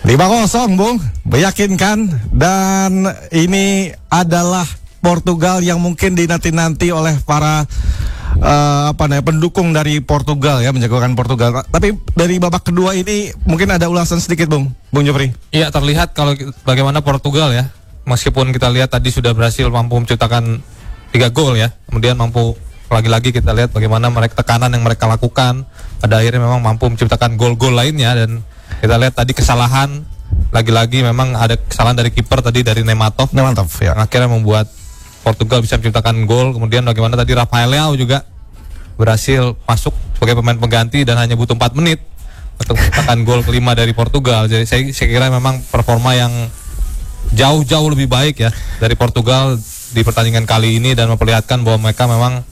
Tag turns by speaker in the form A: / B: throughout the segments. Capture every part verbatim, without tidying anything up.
A: lima kosong, Bung, meyakinkan. Dan ini adalah Portugal yang mungkin dinanti-nanti oleh para uh, apa namanya pendukung dari Portugal ya, menjagokan Portugal. Tapi dari babak kedua ini mungkin ada ulasan sedikit, Bung, Bung Jofri.
B: Iya, terlihat kalau bagaimana Portugal ya, meskipun kita lihat tadi sudah berhasil mampu menciptakan tiga gol ya, kemudian mampu lagi-lagi kita lihat bagaimana mereka tekanan yang mereka lakukan, pada akhirnya memang mampu menciptakan gol-gol lainnya. Dan kita lihat tadi kesalahan, lagi-lagi memang ada kesalahan dari kiper tadi, dari Nematov,
A: Nematov ya,
B: yang akhirnya membuat Portugal bisa menciptakan gol. Kemudian bagaimana tadi Rafael Leao juga berhasil masuk sebagai pemain pengganti dan hanya butuh empat menit untuk menciptakan gol kelima dari Portugal. Jadi saya, saya kira memang performa yang jauh-jauh lebih baik ya dari Portugal di pertandingan kali ini, dan memperlihatkan bahwa mereka memang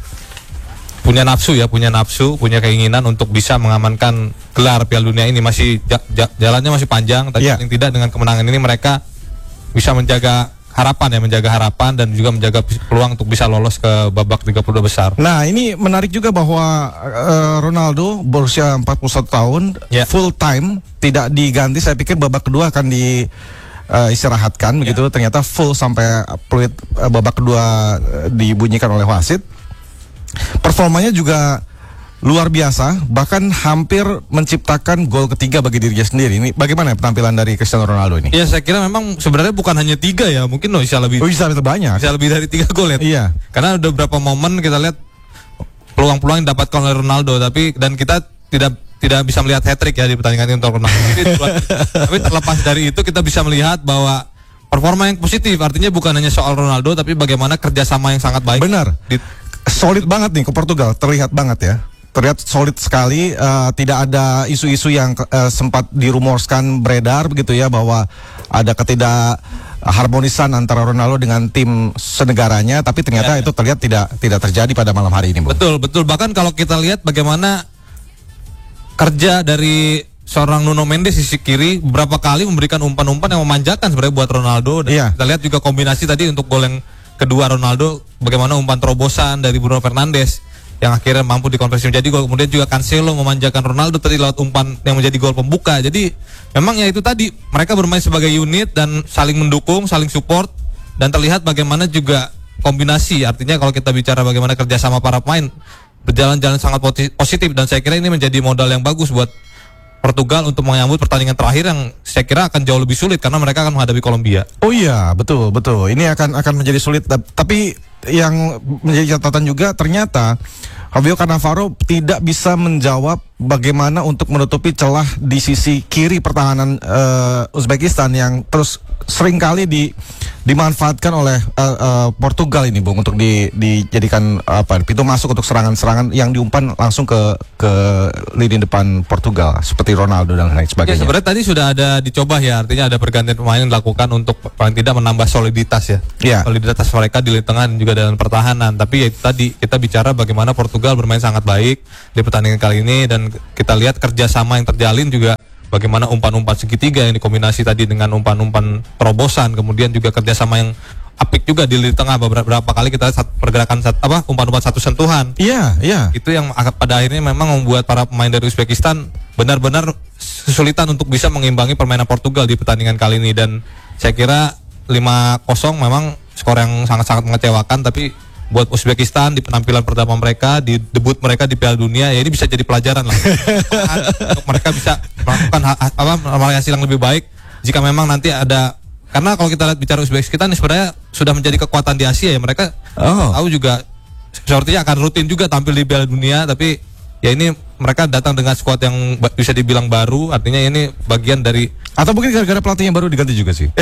B: punya nafsu ya, punya nafsu, punya keinginan untuk bisa mengamankan gelar Piala Dunia ini. Masih ja, ja, jalannya masih panjang, tapi yeah. paling tidak dengan kemenangan ini mereka bisa menjaga harapan ya, menjaga harapan dan juga menjaga peluang untuk bisa lolos ke babak tiga puluh dua besar.
A: Nah, ini menarik juga bahwa uh, Ronaldo berusia empat puluh satu tahun, yeah. full time, tidak diganti. Saya pikir babak kedua akan di uh, istirahatkan yeah. begitu. Ternyata full sampai peluit uh, babak kedua uh, dibunyikan oleh wasit. Performanya juga luar biasa, bahkan hampir menciptakan gol ketiga bagi dirinya sendiri. Ini bagaimana penampilan dari Cristiano Ronaldo ini?
B: Ya, saya kira memang sebenarnya bukan hanya tiga ya, mungkin loh bisa lebih.
A: Oh, bisa lebih banyak.
B: Bisa lebih dari tiga gol ya.
A: Iya.
B: Karena ada beberapa momen kita lihat peluang-peluang yang didapatkan oleh Ronaldo, tapi dan kita tidak tidak bisa melihat hat-trick ya di pertandingan ini untuk Ronaldo. Tapi terlepas dari itu kita bisa melihat bahwa performa yang positif, artinya bukan hanya soal Ronaldo, tapi bagaimana kerjasama yang sangat baik.
A: Benar. Di, solid banget nih ke Portugal, terlihat banget ya. Terlihat solid sekali, uh, tidak ada isu-isu yang uh, sempat dirumorkan beredar begitu ya, bahwa ada ketidakharmonisan antara Ronaldo dengan tim senegaranya, tapi ternyata ya, itu terlihat tidak tidak terjadi pada malam hari ini, Bung.
B: Betul, betul. Bahkan kalau kita lihat bagaimana kerja dari seorang Nuno Mendes di sisi kiri, beberapa kali memberikan umpan-umpan yang memanjakan sebenarnya buat Ronaldo. Dan ya. Kita lihat juga kombinasi tadi untuk gol yang kedua Ronaldo, bagaimana umpan terobosan dari Bruno Fernandes yang akhirnya mampu dikonversi menjadi gol. Kemudian juga Cancelo memanjakan Ronaldo tadi lewat umpan yang menjadi gol pembuka. Jadi memang ya itu tadi, mereka bermain sebagai unit dan saling mendukung, saling support, dan terlihat bagaimana juga kombinasi. Artinya kalau kita bicara bagaimana kerjasama para pemain berjalan-jalan sangat positif, dan saya kira ini menjadi modal yang bagus buat Portugal untuk menyambut pertandingan terakhir yang saya kira akan jauh lebih sulit karena mereka akan menghadapi Kolombia.
A: Oh iya, betul, betul. Ini akan akan menjadi sulit, tapi yang menjadi catatan juga ternyata Fabio Cannavaro tidak bisa menjawab bagaimana untuk menutupi celah di sisi kiri pertahanan uh, Uzbekistan yang terus seringkali di dimanfaatkan oleh uh, uh, Portugal ini, Bung, untuk di, dijadikan apa pintu masuk untuk serangan-serangan yang diumpan langsung ke ke lini depan Portugal seperti Ronaldo dan lain sebagainya.
B: Ya, sebenarnya tadi sudah ada dicoba ya, artinya ada pergantian pemain yang dilakukan untuk paling tidak menambah soliditas ya,
A: ya.
B: soliditas mereka di lini tengah dan juga dalam pertahanan. Tapi ya itu tadi kita bicara bagaimana Portugal bermain sangat baik di pertandingan kali ini, dan kita lihat kerjasama yang terjalin juga. Bagaimana umpan-umpan segitiga yang dikombinasi tadi dengan umpan-umpan terobosan, kemudian juga kerjasama yang apik juga di lini tengah. Beberapa kali kita lihat pergerakan sat, apa umpan-umpan satu sentuhan.
A: Iya, iya.
B: Itu yang pada akhirnya memang membuat para pemain dari Uzbekistan benar-benar kesulitan untuk bisa mengimbangi permainan Portugal di pertandingan kali ini. Dan saya kira lima kosong memang skor yang sangat-sangat mengecewakan, tapi buat Uzbekistan di penampilan pertama mereka, di debut mereka di Piala Dunia, ya ini bisa jadi pelajaran lah untuk mereka bisa melakukan ha apa hasil yang lebih baik jika memang nanti ada, karena kalau kita lihat bicara Uzbekistan ini sebenarnya sudah menjadi kekuatan di Asia ya, mereka oh. tahu juga sepertinya akan rutin juga tampil di Piala Dunia, tapi ya ini mereka datang dengan skuad yang bisa dibilang baru, artinya ini bagian dari,
A: atau mungkin gara-gara pelatih yang baru diganti juga sih.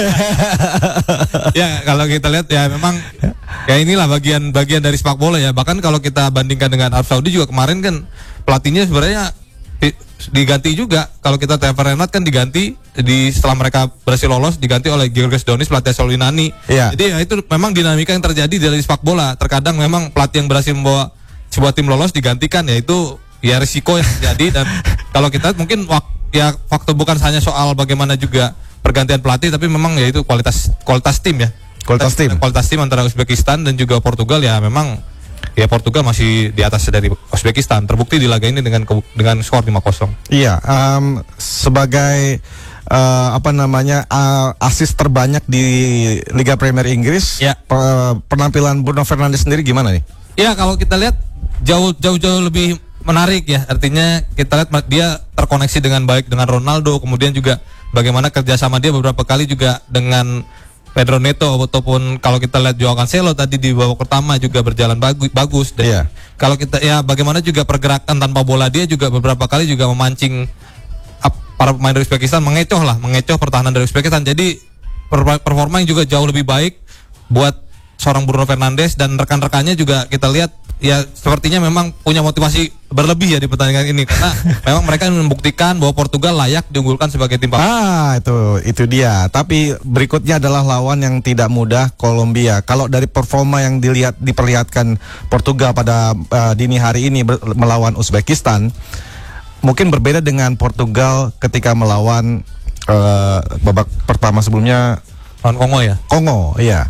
B: Ya kalau kita lihat ya memang ya inilah bagian bagian dari sepak bola ya. Bahkan kalau kita bandingkan dengan Arab Saudi juga kemarin kan pelatihnya sebenarnya di, diganti juga. Kalau kita Teva Renat kan diganti di setelah mereka berhasil lolos, diganti oleh Georges Donis, pelatih Solinani. Ya. Jadi ya itu memang dinamika yang terjadi dari sepak bola. Terkadang memang pelatih yang berhasil membawa sebuah tim lolos digantikan, ya itu ya risiko yang terjadi. Dan kalau kita mungkin ya faktor bukan hanya soal bagaimana juga pergantian pelatih, tapi memang ya itu kualitas kualitas tim ya.
A: Kualitas tim.
B: Kualitas tim antara Uzbekistan dan juga Portugal ya memang ya Portugal masih di atas dari Uzbekistan. Terbukti di laga ini dengan dengan skor lima kosong.
A: Iya, um, sebagai uh, apa namanya uh, assist terbanyak di Liga Premier Inggris.
B: Ya.
A: Pe- penampilan Bruno Fernandes sendiri gimana nih?
B: Ya kalau kita lihat jauh jauh jauh lebih menarik ya. Artinya kita lihat dia terkoneksi dengan baik dengan Ronaldo, kemudian juga bagaimana kerjasama dia beberapa kali juga dengan Pedro Neto, ataupun kalau kita lihat Joao Cancelo tadi di babak pertama juga berjalan bagus bagus dan
A: yeah.
B: kalau kita ya bagaimana juga pergerakan tanpa bola dia juga beberapa kali juga memancing up, para pemain dari Uzbekistan mengecoh lah mengecoh pertahanan dari Uzbekistan. Jadi per, performa yang juga jauh lebih baik buat seorang Bruno Fernandes, dan rekan-rekannya juga kita lihat ya sepertinya memang punya motivasi berlebih ya di pertandingan ini, karena memang mereka membuktikan bahwa Portugal layak diunggulkan sebagai tim papan.
A: Ah, itu itu dia. Tapi berikutnya adalah lawan yang tidak mudah, Kolombia. Kalau dari performa yang dilihat diperlihatkan Portugal pada uh, dini hari ini ber- melawan Uzbekistan, mungkin berbeda dengan Portugal ketika melawan uh, babak pertama sebelumnya
B: Lawan Kongo ya.
A: Kongo, iya.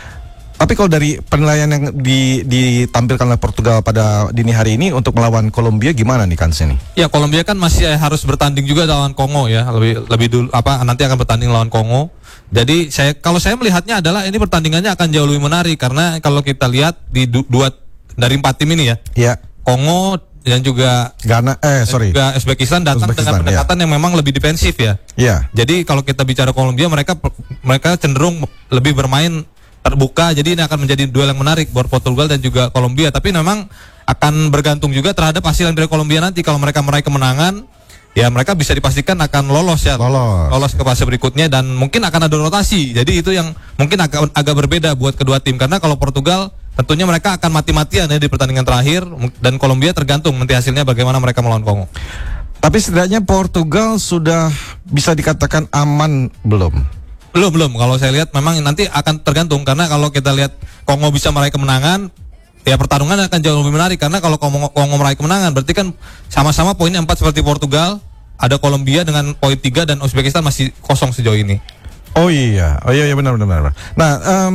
A: Tapi kalau dari penilaian yang di, ditampilkan oleh Portugal pada dini hari ini untuk melawan Kolombia gimana nih kansnya nih?
B: Ya Kolombia kan masih harus bertanding juga lawan Kongo ya, lebih lebih dulu apa nanti akan bertanding lawan Kongo. Jadi saya kalau saya melihatnya adalah ini pertandingannya akan jauh lebih menarik, karena kalau kita lihat di du, dua dari empat tim ini ya.
A: Iya.
B: Kongo dan juga
A: Ghana eh sorry.
B: juga Uzbekistan datang
A: Uzbekistan,
B: dengan pendekatan ya. yang memang lebih defensif ya.
A: Iya.
B: Jadi kalau kita bicara Kolombia, mereka mereka cenderung lebih bermain terbuka, jadi ini akan menjadi duel yang menarik buat Portugal dan juga Kolombia. Tapi memang akan bergantung juga terhadap hasil dari Kolombia nanti. Kalau mereka meraih kemenangan, ya mereka bisa dipastikan akan lolos ya,
A: lolos,
B: lolos ke fase berikutnya, dan mungkin akan ada rotasi. Jadi itu yang mungkin agak agak berbeda buat kedua tim, karena kalau Portugal tentunya mereka akan mati-matian ya di pertandingan terakhir, dan Kolombia tergantung nanti hasilnya bagaimana mereka melawan Kongo.
A: Tapi setidaknya Portugal sudah bisa dikatakan aman belum?
B: Belum, belum. Kalau saya lihat memang nanti akan tergantung, karena kalau kita lihat Kongo bisa meraih kemenangan, ya pertarungan akan jauh lebih menarik, karena kalau Kongo, Kongo meraih kemenangan berarti kan sama-sama poinnya empat seperti Portugal, ada Kolombia dengan poin tiga, dan Uzbekistan masih kosong sejauh ini.
A: Oh iya, oh iya, iya benar, benar, benar. Nah, um,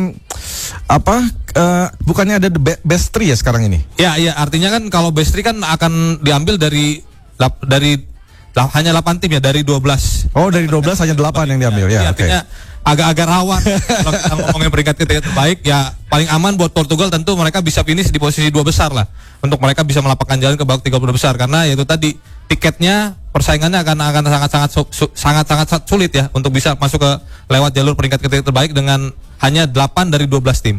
A: apa? Uh, bukannya ada the best three ya sekarang ini?
B: Ya, ya. Artinya kan kalau best three kan akan diambil dari dari lah, hanya delapan tim ya dari dua belas.
A: Oh, dari dua belas hanya delapan yang diambil ya.
B: ya artinya okay. agak-agak rawan kalau kita ngomongin peringkat ketiga terbaik, ya paling aman buat Portugal tentu mereka bisa finish di posisi dua besar lah, untuk mereka bisa melapangkan jalan ke babak tiga puluh besar, karena yaitu tadi tiketnya persaingannya akan akan sangat-sangat sangat-sangat sulit ya untuk bisa masuk ke lewat jalur peringkat ketiga terbaik dengan hanya delapan dari dua belas tim.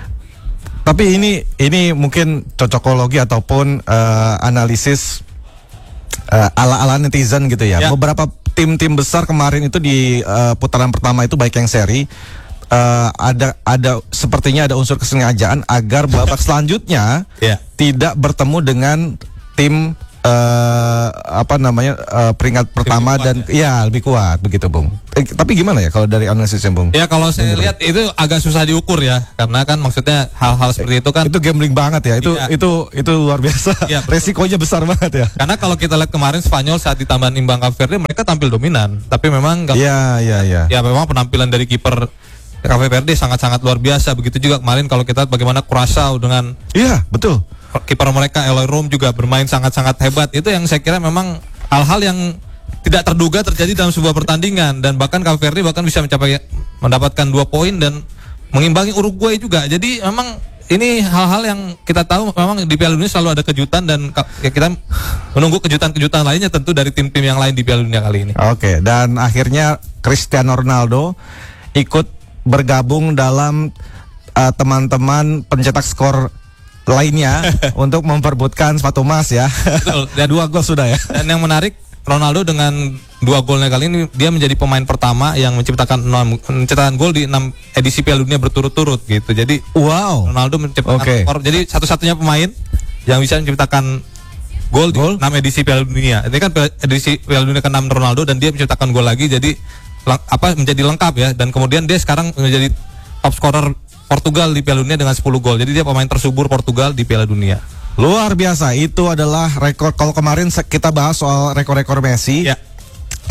A: Tapi ini ini mungkin cocokologi ataupun uh, analisis Uh, ala-ala netizen gitu ya. ya. Beberapa tim-tim besar kemarin itu di uh, putaran pertama itu baik yang seri uh, ada ada sepertinya ada unsur kesengajaan agar babak selanjutnya ya. tidak bertemu dengan tim uh, apa namanya uh, peringkat pertama dan ya. ya lebih kuat begitu, Bung. Eh, tapi gimana ya kalau dari analisisnya, Bung?
B: Ya kalau saya Bung, lihat itu agak susah diukur ya, karena kan maksudnya hal-hal seperti itu kan
A: itu gambling banget ya. Itu ya. itu itu luar biasa. Ya, resikonya besar banget ya.
B: Karena kalau kita lihat kemarin Spanyol saat ditambahan imbang Cape Verde, mereka tampil dominan, tapi memang
A: ya ya ya.
B: Ya memang penampilan dari kiper Cape Verde sangat-sangat luar biasa. Begitu juga kemarin kalau kita lihat bagaimana Curaçao dengan
A: Iya, betul.
B: Kiper mereka Eloy Room juga bermain sangat-sangat hebat. Itu yang saya kira memang hal-hal yang tidak terduga terjadi dalam sebuah pertandingan, dan bahkan Cape Verde bahkan bisa mencapai mendapatkan dua poin dan mengimbangi Uruguay juga. Jadi memang ini hal-hal yang kita tahu memang di Piala Dunia selalu ada kejutan, dan ya kita menunggu kejutan-kejutan lainnya tentu dari tim-tim yang lain di Piala Dunia kali ini.
A: Oke, dan akhirnya Cristiano Ronaldo ikut bergabung dalam uh, teman-teman pencetak skor lainnya untuk memperebutkan sepatu emas ya.
B: Betul. Dan
A: dua gol sudah ya.
B: Dan yang menarik, Ronaldo dengan dua golnya kali ini dia menjadi pemain pertama yang menciptakan enam menciptakan gol di enam edisi Piala Dunia berturut-turut gitu. Jadi wow, Ronaldo menciptakan okay. skor. Jadi satu-satunya pemain yang bisa menciptakan gol di enam edisi Piala Dunia. Ini kan edisi Piala Dunia keenam Ronaldo, dan dia menciptakan gol lagi, jadi apa menjadi lengkap ya. Dan kemudian dia sekarang menjadi top scorer Portugal di Piala Dunia dengan sepuluh gol. Jadi dia pemain tersubur Portugal di Piala Dunia.
A: Luar biasa, itu adalah rekor. Kalau kemarin kita bahas soal rekor-rekor Messi, ya.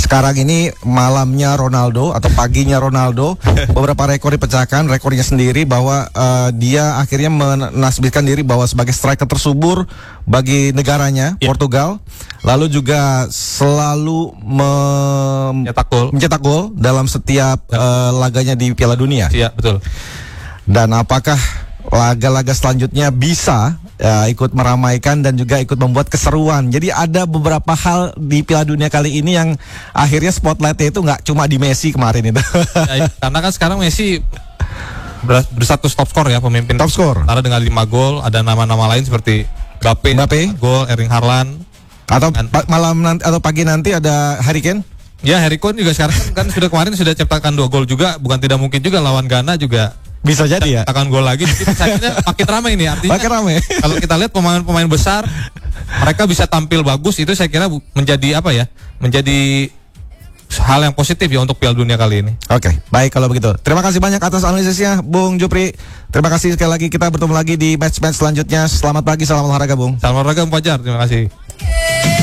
A: sekarang ini malamnya Ronaldo atau paginya Ronaldo, beberapa rekor dipecahkan, rekornya sendiri bahwa uh, dia akhirnya menasbihkan diri bahwa sebagai striker tersubur bagi negaranya, yeah. Portugal, lalu juga selalu mencetak gol, mencetak gol dalam setiap uh, laganya di Piala Dunia.
B: Iya, betul.
A: Dan apakah laga-laga selanjutnya bisa ya, ikut meramaikan dan juga ikut membuat keseruan. Jadi ada beberapa hal di Piala Dunia kali ini yang akhirnya spotlightnya itu nggak cuma di Messi kemarin itu.
B: Ya, karena kan sekarang Messi ber berstatus top skor ya, pemimpin
A: top skor.
B: Karena dengan lima gol, ada nama-nama lain seperti Mbappe, Mbappe. gol, Erling Haaland.
A: Atau pa malam nanti atau pagi nanti ada Harry Kane.
B: Ya, Harry Kane juga sekarang kan sudah kemarin sudah ciptakan dua gol juga, bukan tidak mungkin juga lawan Ghana juga.
A: Bisa jadi ya.
B: Akan gol lagi. Jadi saya kira makin ramai ini artinya.
A: Makin ramai.
B: Kalau kita lihat pemain-pemain besar, mereka bisa tampil bagus, itu saya kira menjadi apa ya? Menjadi hal yang positif ya untuk Piala Dunia kali ini.
A: Oke, okay, baik kalau begitu. Terima kasih banyak atas analisisnya, Bung Jupri. Terima kasih sekali lagi. Kita bertemu lagi di match-match selanjutnya. Selamat pagi, salam olahraga, Bung.
B: Salam olahraga, Bung Fajar. Terima kasih.